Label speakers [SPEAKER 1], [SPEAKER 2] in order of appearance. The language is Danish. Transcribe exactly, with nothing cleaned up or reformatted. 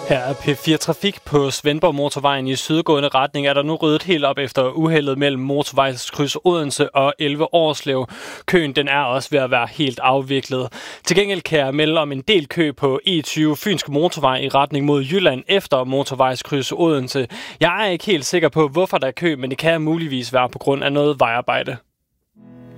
[SPEAKER 1] Her er P fire Trafik på Svendborg Motorvejen i sydgående retning. Er der nu ryddet helt op efter uheldet mellem motorvejskryds Odense og elleve Årslev. Køen den er også ved at være helt afviklet. Til gengæld kan jeg melde om en del kø på E tyve Fynske Motorvej i retning mod Jylland efter motorvejskryds Odense. Jeg er ikke helt sikker på, hvorfor der er kø, men det kan muligvis være på grund af noget vejarbejde.